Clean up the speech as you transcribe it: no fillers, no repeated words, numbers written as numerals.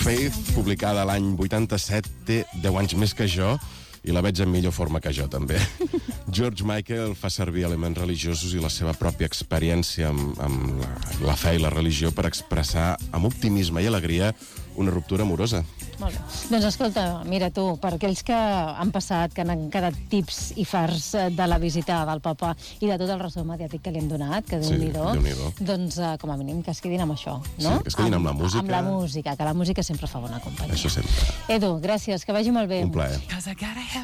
Faith, publicada l'any 87, té 10 anys més que jo, i la veig en millor forma que jo, també. George Michael fa servir elements religiosos i la seva pròpia experiència amb la fe i la religió per expressar amb optimisme i alegria una ruptura amorosa. Molt bé. Doncs escolta, mira tu, per aquells que han passat, que han quedat tips i farts de la visita del papa i de tot el ressò mediàtic que li hem donat, que Déu-n'hi-do, doncs com a mínim que es quedin amb això, no? Sí, que es quedin amb la música. Amb la música, que la música sempre fa bona companyia. Això sempre. Edu, gràcies, que vagi molt bé. Un plaer.